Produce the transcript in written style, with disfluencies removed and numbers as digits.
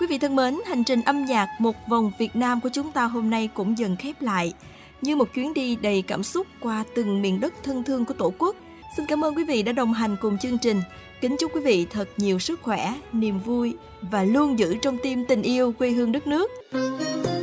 Quý vị thân mến, hành trình âm nhạc một vòng Việt Nam của chúng ta hôm nay cũng dần khép lại, như một chuyến đi đầy cảm xúc qua từng miền đất thân thương của Tổ quốc. Xin cảm ơn quý vị đã đồng hành cùng chương trình. Kính chúc quý vị thật nhiều sức khỏe, niềm vui và luôn giữ trong tim tình yêu quê hương đất nước.